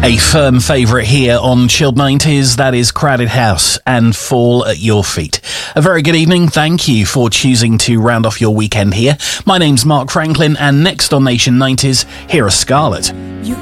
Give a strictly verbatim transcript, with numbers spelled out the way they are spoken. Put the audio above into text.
A firm favourite here on Chilled nineties, that is Crowded House and Fall at Your Feet. A very good evening, thank you for choosing to round off your weekend here. My name's Mark Franklin, and next on Nation nineties, here are Scarlet. You